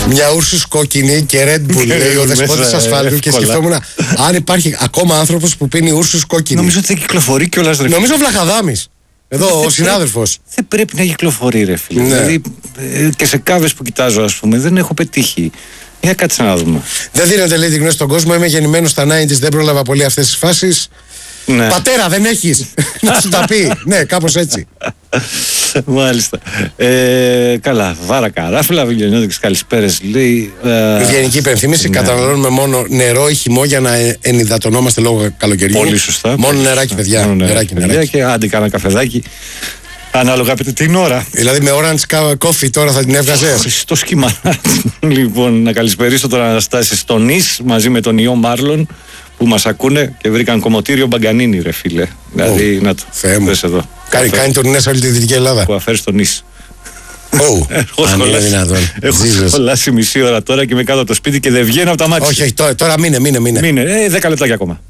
Μια Ούρσους κόκκινη και Red Bull, λέει ο δεσπότης ασφάλτου. Και σκεφτόμουν αν υπάρχει ακόμα άνθρωπος που πίνει Ούρσους κόκκινη. Νομίζω ότι δεν κυκλοφορεί κιόλας, ρε. Νομίζω Βλαχαδάμης. Εδώ ο συνάδελφος. Δεν πρέπει να κυκλοφορεί, ρε φίλε. Ναι. Δηλαδή και σε κάβες που κοιτάζω, ας πούμε, δεν έχω πετύχει. Για κάτσε να δούμε. Δεν δίνετε, λέει, τη γνώση στον κόσμο. Είμαι γεννημένος στα 90s, δεν πρόλαβα πολύ αυτές τις φάσεις. Ναι. Πατέρα, δεν έχεις να σου τα πει. Ναι, κάπως έτσι. Μάλιστα. Καλά. Βάρα Καράφλα, Βιλιονιώτικες καλησπέρες. Λέει. Ευγενική υπενθύμηση. Ναι. Καταναλώνουμε μόνο νερό ή χυμό για να ενυδατωνόμαστε λόγω καλοκαιριού. Πολύ σωστά. Μόνο νεράκι, παιδιά. Μόνο Νεράκι. Και άντε κάνα καφεδάκι. Ανάλογα την ώρα. Δηλαδή με orange coffee τώρα θα την έβγαζες. Στο σχήμα. Λοιπόν, να καλησπερίσω τον Αναστάση στο Νις μαζί με τον Ιώ Μάρλον που μας ακούνε και βρήκαν κομμωτήριο Μπαγκανίνη, ρε φίλε. Δηλαδή, να το πες εδώ. Κάνει τουρνές όλη τη Δυτική Ελλάδα. Που αφέρει στον Νις. Έχω σχολάσει μισή ώρα τώρα και με κάτω από το σπίτι και δεν βγαίνω από τα μάτια. Όχι, τώρα μείνε. Μείνε, 10 λεπτάκια ακόμα.